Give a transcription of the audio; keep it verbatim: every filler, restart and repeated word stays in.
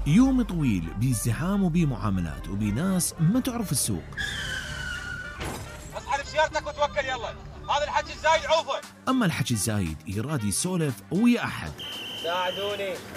يوم طويل بازدحام وبمعاملات وبناس ما تعرف السوق. اصحى سيارتك وتوكل يلا، هذا الحكي الزايد عوفه. أما الحكي الزايد يراد يسولف ويا أحد. ساعدوني.